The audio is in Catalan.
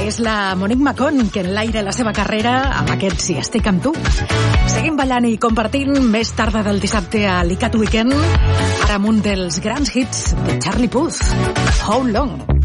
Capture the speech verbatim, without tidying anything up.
És la Monique Macon que enlaira la seva carrera amb aquest Si estic amb tu. Seguim ballant i compartint més tarda del dissabte a l'Icat Weekend, ara amb un dels grans hits de Charlie Puth, How Long.